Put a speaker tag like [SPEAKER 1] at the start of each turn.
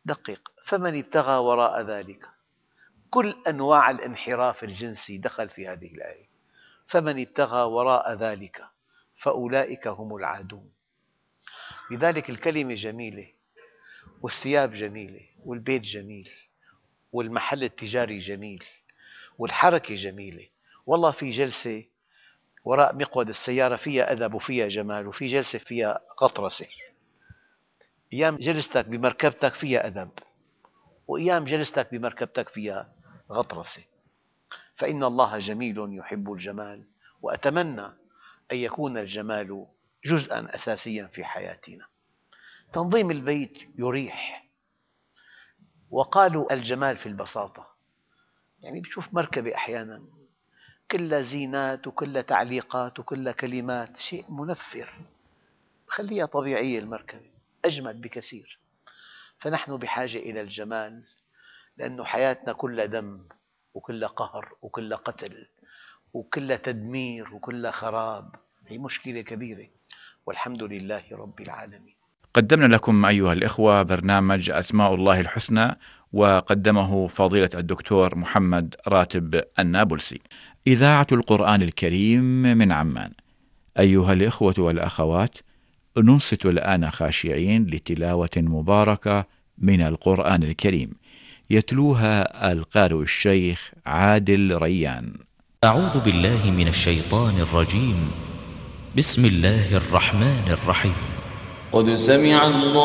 [SPEAKER 1] دقق، فمن ابتغى وراء ذلك، كل أنواع الانحراف الجنسي دخل في هذه الآية. فمن ابتغى وراء ذلك فأولئك هم العادون. لذلك الكلمة جميلة، والثياب جميلة، والبيت جميل، والمحل التجاري جميل، والحركة جميلة. والله في جلسة وراء مقود السيارة فيها أدب وفيها جمال، وفي جلسة فيها غطرسة. أيام جلستك بمركبتك فيها أدب، وأيام جلستك بمركبتك فيها غطرسة. فإن الله جميل يحب الجمال، وأتمنى أن يكون الجمال جزءاً أساسياً في حياتنا. تنظيم البيت يريح، وقالوا الجمال في البساطة. يعني بتشوف مركبة أحياناً كلها زينات وكلها تعليقات وكلها كلمات، شيء منفر. خليها طبيعية، المركبة أجمل بكثير. فنحن بحاجة إلى الجمال، لأن حياتنا كلها دم وكلها قهر وكلها قتل وكلها تدمير وكلها خراب. هي مشكلة كبيرة، والحمد لله رب العالمين.
[SPEAKER 2] قدمنا لكم أيها الإخوة برنامج أسماء الله الحسنى، وقدمه فضيلة الدكتور محمد راتب النابلسي، إذاعة القرآن الكريم من عمان. أيها الإخوة والأخوات، ننصت الآن خاشعين لتلاوة مباركة من القرآن الكريم، يتلوها القارئ الشيخ عادل ريان.
[SPEAKER 3] أعوذ بالله من الشيطان الرجيم. بسم الله الرحمن الرحيم. قد سمع الله